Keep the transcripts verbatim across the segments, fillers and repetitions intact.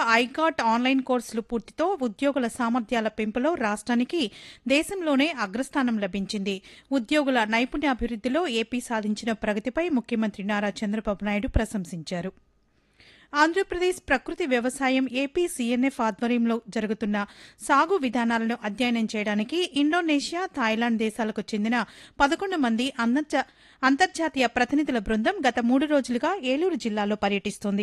IGOT online కోర్సులు పూర్తితో ఉద్యోగుల సామర్థ్యాల పెంపులో రాష్ట్రానికి దేశంలోనే అగ్రస్థానం లభించింది. ఉద్యోగుల నైపుణ్యాభివృద్ధిలో ఏపీ సాధించిన ప్రగతిపై ముఖ్యమంత్రి నారా చంద్రబాబు నాయుడు ప్రశంసించారు. ఆంధ్రప్రదేశ్ ప్రకృతి వ్యవసాయం ఏపీ సీఎన్ఎఫ్ ఆధ్వర్యంలో జరుగుతున్న సాగు విధానాలను అధ్యయనం చేయడానికి ఇండోనేషియా, థాయిలాండ్ దేశాలకు చెందిన పదకొండు మంది అంతర్జాతీయ ప్రతినిధుల బృందం గత మూడు రోజులుగా ఏలూరు జిల్లాలో పర్యటిస్తోంది.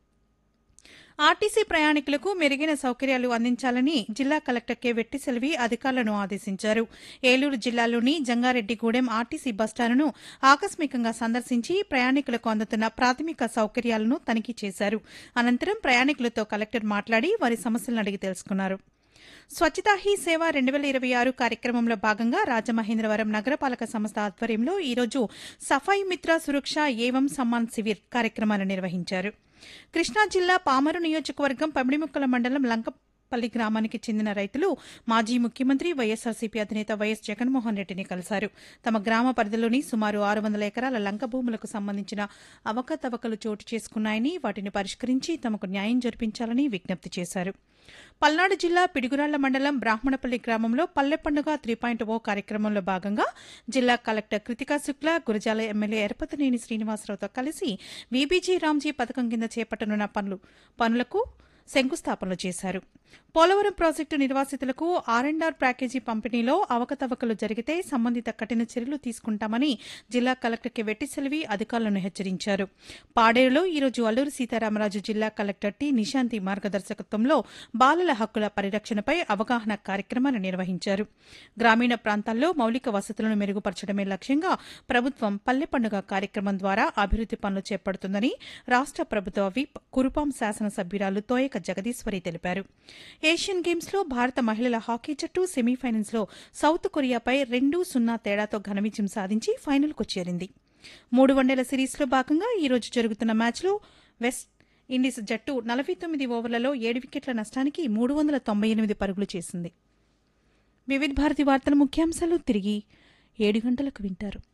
ఆర్టీసీ ప్రయాణికులకు మెరుగైన సౌకర్యాలు అందించాలని జిల్లా కలెక్టర్ కె వెట్టిసెల్వి అధికారులను ఆదేశించారు. ఏలూరు జిల్లాలోని జంగారెడ్డిగూడెం ఆర్టీసీ బస్టాండును ఆకస్మికంగా సందర్శించి ప్రయాణికులకు అందుతున్న ప్రాథమిక సౌకర్యాలను తనిఖీ చేశారు. అనంతరం ప్రయాణికులతో కలెక్టర్ మాట్లాడి వారి సమస్యలను అడిగి తెలుసుకున్నారు. స్వచ్ఛతా హీ సేవ రెండు వేల ఇరవై ఆరు కార్యక్రమంలో భాగంగా రాజమహేంద్రవరం నగరపాలక సంస్థ ఆధ్వర్యంలో ఈరోజు సఫాయి మిత్ర సురక్ష ఏవం సమ్మాన్ శివిర్ కార్యక్రమాన్ని నిర్వహించారు. కృష్ణా జిల్లా పామరు నియోజకవర్గం పమిడిముక్కల మండలం లంకపల్లి గ్రామానికి చెందిన రైతులు మాజీ ముఖ్యమంత్రి వైఎస్సార్సీపీ అధినేత వైఎస్ జగన్మోహన్ రెడ్డిని కలిశారు. తమ గ్రామ పరిధిలోని సుమారు ఆరు వందల ఎకరాల లంక భూములకు సంబంధించిన అవకతవకలు చోటు చేసుకున్నాయని, వాటిని పరిష్కరించి తమకు న్యాయం జరిపించాలని విజ్ఞప్తి చేశారు. పల్నాడు జిల్లా పిడుగురాళ్ల మండలం బ్రాహ్మణపల్లి గ్రామంలో పల్లె పండుగ త్రీ పాయింట్ ఓ కార్యక్రమంలో భాగంగా జిల్లా కలెక్టర్ కృతికా శుక్లా, గురజాల ఎమ్మెల్యే ఎరపతినేని శ్రీనివాసరావుతో కలిసి వీబీజీ రామ్జీ పథకం కింద చేపట్టనున్న పనులు పనులకు శంకుస్థాపనలు చేశారు. పోలవరం ప్రాజెక్టు నిర్వాసితులకు ఆర్ అండ్ ఆర్ ప్యాకేజీ పంపిణీలో అవకతవకలు జరిగితే సంబంధిత కఠిన చర్యలు తీసుకుంటామని జిల్లా కలెక్టర్ కె వెట్టిసెల్వి అధికారులను హెచ్చరించారు. పాడేరులో ఈరోజు అల్లూరి సీతారామరాజు జిల్లా కలెక్టర్ టి నిశాంతి మార్గదర్శకత్వంలో బాలల హక్కుల పరిరక్షణపై అవగాహన కార్యక్రమాన్ని నిర్వహించారు. గ్రామీణ ప్రాంతాల్లో మౌలిక వసతులను మెరుగుపరచడమే లక్ష్యంగా ప్రభుత్వం పల్లె పండుగ కార్యక్రమం ద్వారా అభివృద్ది పనులు చేపడుతుందని రాష్ట ప్రభుత్వ విప్ కురుపాం శాసనసభ్యురాలు తోయక జగదీశ్వరి తెలిపారు. ఏషియన్ గేమ్స్ లో భారత మహిళల హాకీ జట్టు సెమీఫైనల్స్ లో సౌత్ కొరియాపై రెండు సున్నా తేడాతో ఘన విజయం సాధించి ఫైనల్కు చేరింది. మూడు వన్డేల సిరీస్లో భాగంగా ఈ రోజు జరుగుతున్న మ్యాచ్లో వెస్ట్ ఇండీస్ జట్టు నలభై తొమ్మిది ఓవర్లలో ఏడు వికెట్ల నష్టానికి మూడు వందల తొంభై ఎనిమిది పరుగులు చేసింది. వివిధ భారతి వార్తల ముఖ్యాంశాలు తిరిగి ఏడు గంటలకు వింటారు.